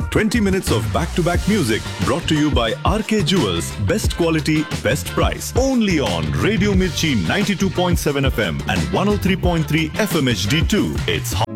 20 minutes of back-to-back music brought to you by RK Jewels. Best quality, best price. Only on Radio Mirchi 92.7 FM and 103.3 FM HD2. It's